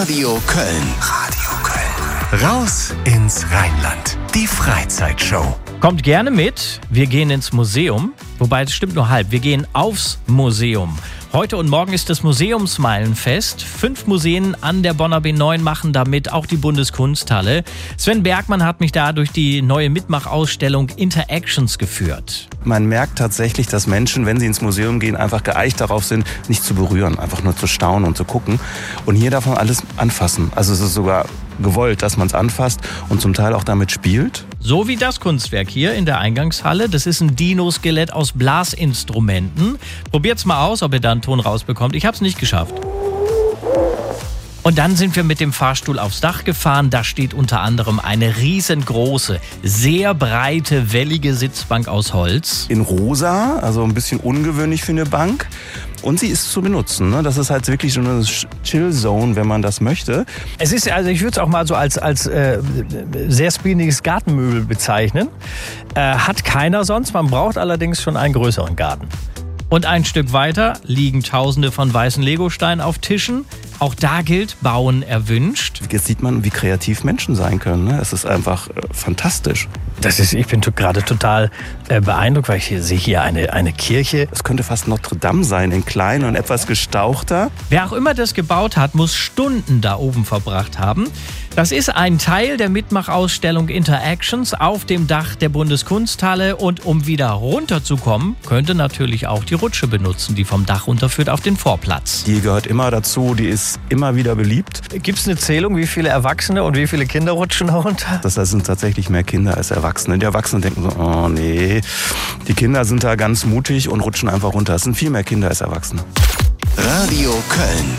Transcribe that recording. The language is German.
Radio Köln. Radio Köln. Raus ins Rheinland. Die Freizeitshow. Kommt gerne mit. Wir gehen ins Museum. Wobei, es stimmt nur halb. Wir gehen aufs Museum. Heute und morgen ist das Museumsmeilenfest. 5 Museen an der Bonner B9 machen damit, auch die Bundeskunsthalle. Sven Bergmann hat mich da durch die neue Mitmachausstellung Interactions geführt. Man merkt tatsächlich, dass Menschen, wenn sie ins Museum gehen, einfach geeicht darauf sind, nicht zu berühren, einfach nur zu staunen und zu gucken. Und hier darf man alles anfassen. Also es ist sogar gewollt, dass man es anfasst und zum Teil auch damit spielt. So wie das Kunstwerk hier in der Eingangshalle. Das ist ein Dino-Skelett aus Blasinstrumenten. Probiert's mal aus, ob ihr da einen Ton rausbekommt. Ich habe es nicht geschafft. Und dann sind wir mit dem Fahrstuhl aufs Dach gefahren. Da steht unter anderem eine riesengroße, sehr breite, wellige Sitzbank aus Holz. In rosa, also ein bisschen ungewöhnlich für eine Bank. Und sie ist zu benutzen. Ne? Das ist halt wirklich so eine Chill-Zone, wenn man das möchte. Es ist, also ich würde es auch mal so als sehr speediges Gartenmöbel bezeichnen. Hat keiner sonst. Man braucht allerdings schon einen größeren Garten. Und ein Stück weiter liegen Tausende von weißen Legosteinen auf Tischen. Auch da gilt, Bauen erwünscht. Jetzt sieht man, wie kreativ Menschen sein können. Ne? Es ist einfach fantastisch. Ich bin gerade total beeindruckt, weil ich sehe hier eine Kirche. Es könnte fast Notre Dame sein, in klein und etwas gestauchter. Wer auch immer das gebaut hat, muss Stunden da oben verbracht haben. Das ist ein Teil der Mitmachausstellung Interactions auf dem Dach der Bundeskunsthalle. Und um wieder runterzukommen, könnte natürlich auch die Rutsche benutzen, die vom Dach runterführt auf den Vorplatz. Die gehört immer dazu, die ist immer wieder beliebt. Gibt es eine Zählung, wie viele Erwachsene und wie viele Kinder rutschen da runter? Das sind tatsächlich mehr Kinder als Erwachsene. Die Erwachsenen denken so, oh nee. Die Kinder sind da ganz mutig und rutschen einfach runter. Es sind viel mehr Kinder als Erwachsene. Radio Köln.